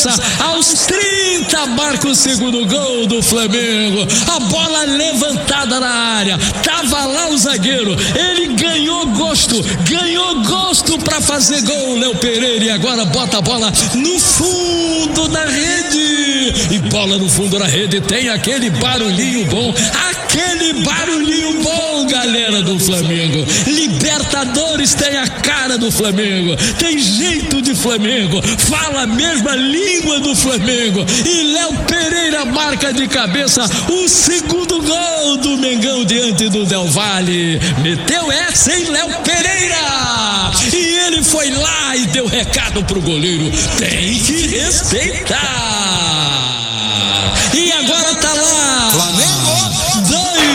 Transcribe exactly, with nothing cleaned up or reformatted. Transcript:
cabeça, aos trinta marca o segundo gol do Flamengo. A bola levantada na área, tava lá o zagueiro, ele ganhou gosto, ganhou gosto para fazer gol, Léo Pereira, e agora bota a bola no fundo da rede, e bola no fundo da rede tem aquele barulhinho bom, aquele barulhinho bom, galera do Flamengo. Libertadores tem a cara do Flamengo, tem jeito de Flamengo, fala a mesma língua do Flamengo, e Léo Pereira marca de cabeça o segundo gol do Mengão diante do Del Valle. Meteu essa, hein, Léo Pereira? E ele foi lá e deu recado pro goleiro: tem que respeitar.